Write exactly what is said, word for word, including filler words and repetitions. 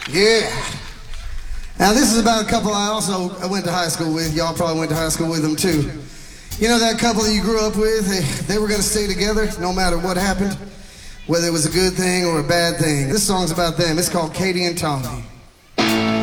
Yeah. Now this is about a couple I also I went to high school with. Y'all probably went to high school with them too. You know that couple that you grew up with? They, they were going to stay together no matter what happened, whether it was a good thing or a bad thing. This song's about them. It's called Katie and Tommy.